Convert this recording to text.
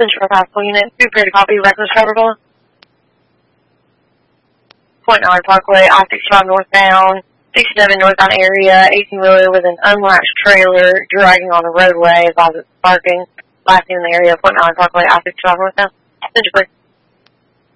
Central Hospital Unit. Be prepared to copy reckless driver below. Point Nine Parkway, I-65 northbound, 67 northbound area, 18-wheeler with an unlatched trailer dragging on the roadway. Advise it's parking. Last in the area, Point Nine Parkway, I-65 northbound. Central, please.